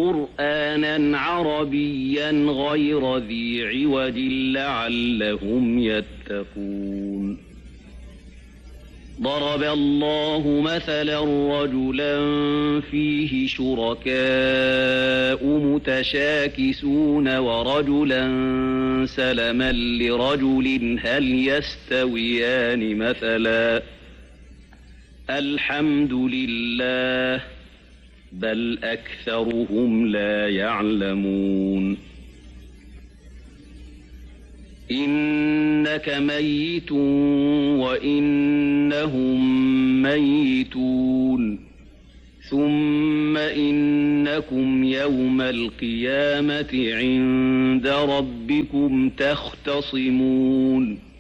قرآنا عربيا غير ذي عوج لعلهم يتقون ضرب الله مثلا رجلا فيه شركاء متشاكسون ورجلا سلما لرجل هل يستويان مثلا الحمد لله بل أكثرهم لا يعلمون إنك ميت وإنهم ميتون ثم إنكم يوم القيامة عند ربكم تختصمون